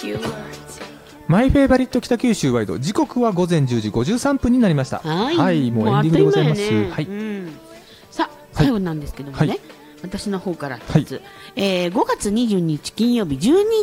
マイフェイバリット北九州ワイド、時刻は午前10時53分になりました。 はい、 もうエンディングでございます。 はい、さあ最後なんですけどもね、私の方から一つ、5月22日金曜日12